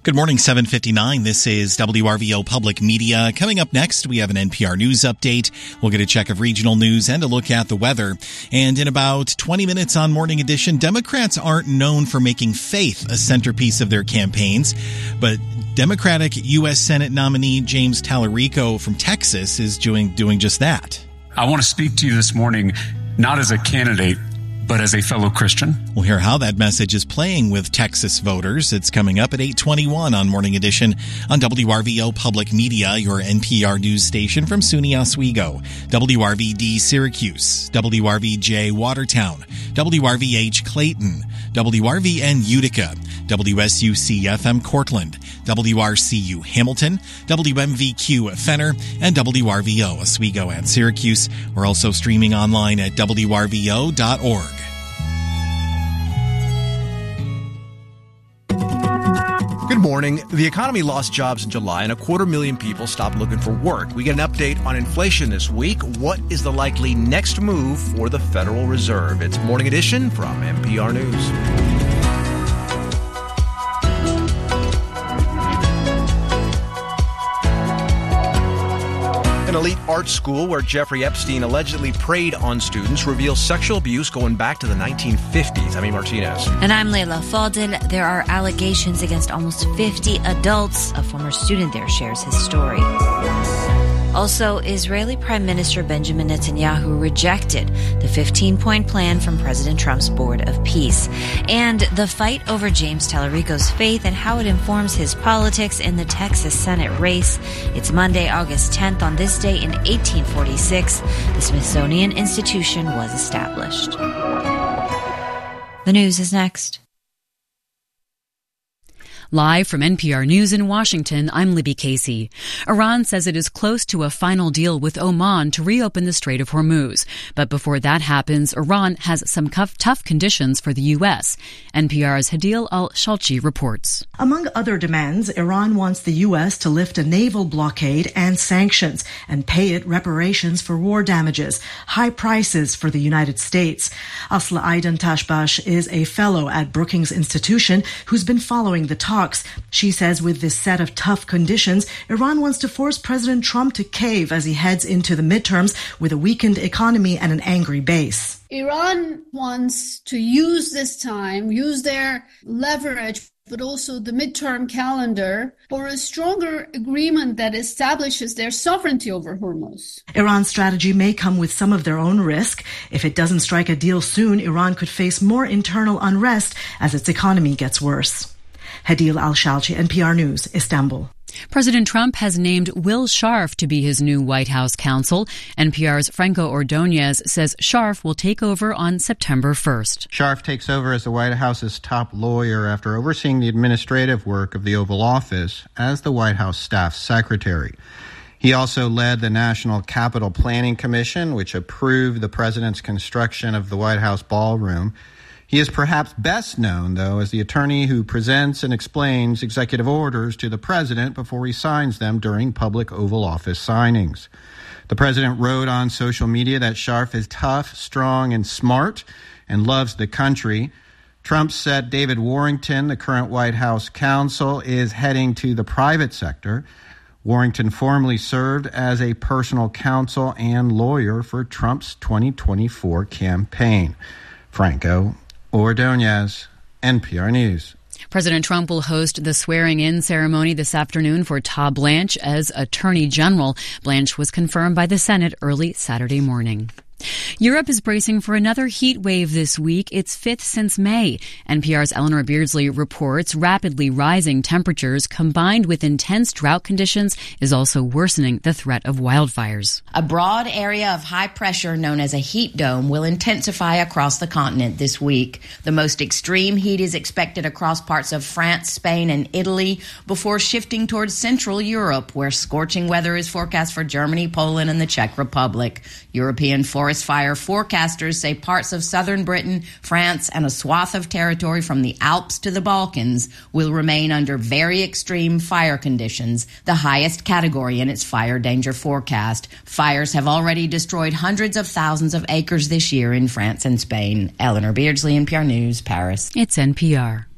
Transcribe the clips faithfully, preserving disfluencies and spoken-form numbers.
Good morning, seven fifty-nine. This is W R V O Public Media. Coming up next, we have an N P R News update. We'll get a check of regional news and a look at the weather. And in about twenty minutes on Morning Edition, Democrats aren't known for making faith a centerpiece of their campaigns, but Democratic U S Senate nominee James Tallarico from Texas is doing, doing just that. I want to speak to you this morning, not as a candidate, but as a fellow Christian. We'll hear how that message is playing with Texas voters. It's coming up at eight twenty-one on Morning Edition on W R V O Public Media, your N P R news station from SUNY Oswego, W R V D Syracuse, W R V J Watertown, W R V H Clayton, W R V N Utica, W S U C F M Cortland, W R C U Hamilton, W M V Q Fenner, and W R V O Oswego and Syracuse. We're also streaming online at W R V O dot org. Good morning. The economy lost jobs in July and a quarter million people stopped looking for work. We get an update on inflation this week. What is the likely next move for the Federal Reserve? It's Morning Edition from N P R News. An elite art school where Jeffrey Epstein allegedly preyed on students reveals sexual abuse going back to the nineteen fifties. I'm Amy Martinez. And I'm Leila Fadel. There are allegations against almost fifty adults. A former student there shares his story. Also, Israeli Prime Minister Benjamin Netanyahu rejected the fifteen-point plan from President Trump's Board of Peace. And the fight over James Tallarico's faith and how it informs his politics in the Texas Senate race. It's Monday, August tenth. On this day in eighteen forty-six, the Smithsonian Institution was established. The news is next. Live from N P R News in Washington, I'm Libby Casey. Iran says it is close to a final deal with Oman to reopen the Strait of Hormuz. But before that happens, Iran has some tough conditions for the U S. N P R's Hadil Al-Shalchi reports. Among other demands, Iran wants the U S to lift a naval blockade and sanctions and pay it reparations for war damages, high prices for the United States. Asla Aidan Tashbash is a fellow at Brookings Institution who's been following the talks. She says with this set of tough conditions, Iran wants to force President Trump to cave as he heads into the midterms with a weakened economy and an angry base. Iran wants to use this time, use their leverage, but also the midterm calendar for a stronger agreement that establishes their sovereignty over Hormuz. Iran's strategy may come with some of their own risk. If it doesn't strike a deal soon, Iran could face more internal unrest as its economy gets worse. Hadil Al-Shalchi, N P R News, Istanbul. President Trump has named Will Scharf to be his new White House counsel. N P R's Franco Ordonez says Scharf will take over on September first. Scharf takes over as the White House's top lawyer after overseeing the administrative work of the Oval Office as the White House staff secretary. He also led the National Capital Planning Commission, which approved the president's construction of the White House ballroom. He is perhaps best known, though, as the attorney who presents and explains executive orders to the president before he signs them during public Oval Office signings. The president wrote on social media that Scharf is tough, strong, and smart and loves the country. Trump said David Warrington, the current White House counsel, is heading to the private sector. Warrington formerly served as a personal counsel and lawyer for Trump's twenty twenty-four campaign. Franco Ordonez, N P R News. President Trump will host the swearing-in ceremony this afternoon for Todd Blanche as Attorney General. Blanche was confirmed by the Senate early Saturday morning. Europe is bracing for another heat wave this week, its fifth since May. N P R's Eleanor Beardsley reports rapidly rising temperatures combined with intense drought conditions is also worsening the threat of wildfires. A broad area of high pressure known as a heat dome will intensify across the continent this week. The most extreme heat is expected across parts of France, Spain, and Italy before shifting towards Central Europe, where scorching weather is forecast for Germany, Poland, and the Czech Republic. European forest fire forecasters say parts of southern Britain, France, and a swath of territory from the Alps to the Balkans will remain under very extreme fire conditions, the highest category in its fire danger forecast. Fires have already destroyed hundreds of thousands of acres this year in France and Spain. Eleanor Beardsley, N P R News, Paris. It's N P R.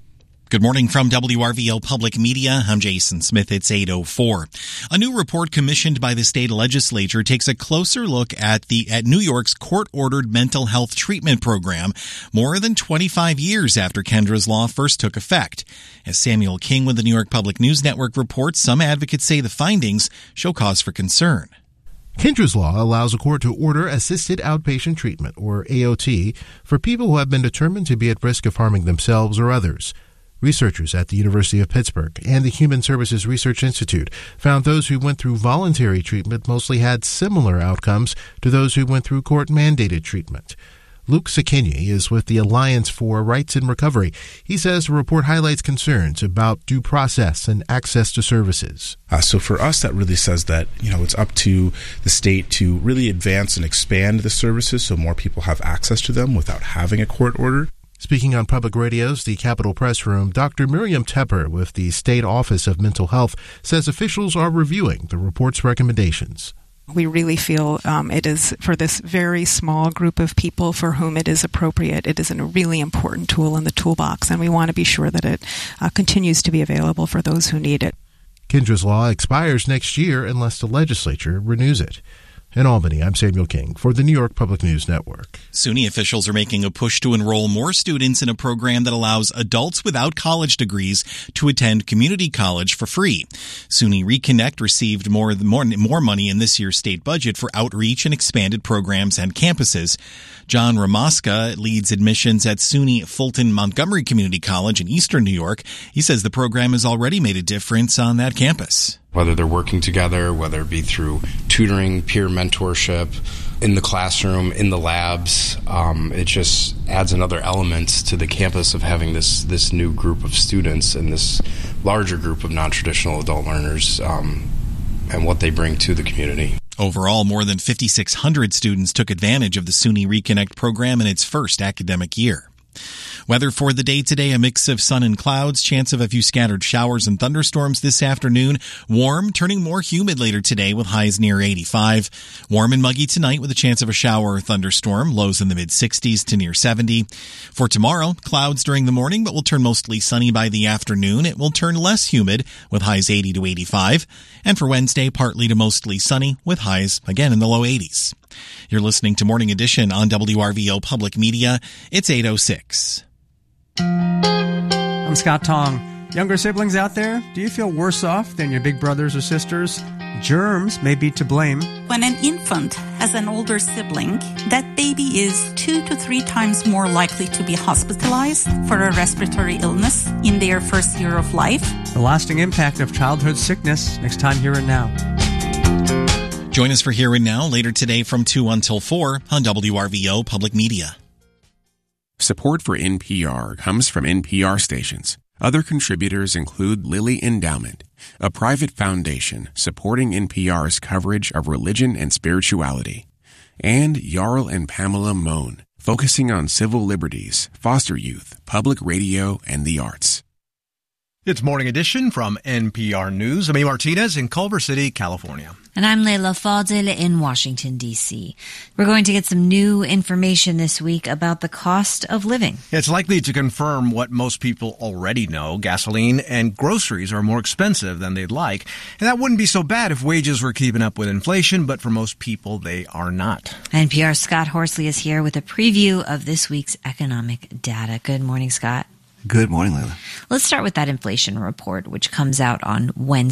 Good morning from W R V O Public Media. I'm Jason Smith. It's eight oh four. A new report commissioned by the state legislature takes a closer look at the at New York's court-ordered mental health treatment program more than twenty-five years after Kendra's law first took effect. As Samuel King with the New York Public News Network reports, some advocates say the findings show cause for concern. Kendra's law allows a court to order assisted outpatient treatment, or A O T, for people who have been determined to be at risk of harming themselves or others. Researchers at the University of Pittsburgh and the Human Services Research Institute found those who went through voluntary treatment mostly had similar outcomes to those who went through court-mandated treatment. Luke Sakini is with the Alliance for Rights in Recovery. He says the report highlights concerns about due process and access to services. Uh, so for us, that really says that, you know, it's up to the state to really advance and expand the services so more people have access to them without having a court order. Speaking on Public Radio's The Capitol Press Room, Doctor Miriam Tepper with the State Office of Mental Health says officials are reviewing the report's recommendations. We really feel um, it is for this very small group of people for whom it is appropriate. It is a really important tool in the toolbox, and we want to be sure that it uh, continues to be available for those who need it. Kendra's law expires next year unless the legislature renews it. In Albany, I'm Samuel King for the New York Public News Network. SUNY officials are making a push to enroll more students in a program that allows adults without college degrees to attend community college for free. SUNY Reconnect received more, more, more money in this year's state budget for outreach and expanded programs and campuses. John Ramaska leads admissions at SUNY Fulton Montgomery Community College in Eastern New York. He says the program has already made a difference on that campus. Whether they're working together, whether it be through tutoring, peer mentorship, in the classroom, in the labs, um, it just adds another element to the campus of having this this new group of students and this larger group of non-traditional adult learners um, and what they bring to the community. Overall, more than fifty-six hundred students took advantage of the SUNY Reconnect program in its first academic year. Weather for the day today, a mix of sun and clouds, chance of a few scattered showers and thunderstorms this afternoon. Warm, turning more humid later today with highs near eighty-five. Warm and muggy tonight with a chance of a shower or thunderstorm, lows in the mid-sixties to near seventy. For tomorrow, clouds during the morning, but will turn mostly sunny by the afternoon. It will turn less humid with highs eighty to eighty-five. And for Wednesday, partly to mostly sunny with highs again in the low eighties. You're listening to Morning Edition on W R V O Public Media. It's eight oh six. I'm Scott Tong. Younger siblings out there, do you feel worse off than your big brothers or sisters? Germs may be to blame. When an infant has an older sibling, that baby is two to three times more likely to be hospitalized for a respiratory illness in their first year of life. The lasting impact of childhood sickness, next time Here and Now. Join us for Here and Now later today from two until four on W R V O Public Media. Support for N P R comes from N P R stations. Other contributors include Lilly Endowment, a private foundation supporting N P R's coverage of religion and spirituality, and Jarl and Pamela Mohn, focusing on civil liberties, foster youth, public radio, and the arts. It's Morning Edition from N P R News. I'm A. Martinez in Culver City, California. And I'm Leila Fadel in Washington, D C. We're going to get some new information this week about the cost of living. It's likely to confirm what most people already know. Gasoline and groceries are more expensive than they'd like. And that wouldn't be so bad if wages were keeping up with inflation, but for most people, they are not. N P R's Scott Horsley is here with a preview of this week's economic data. Good morning, Scott. Good morning, Leila. Let's start with that inflation report, which comes out on Wednesday.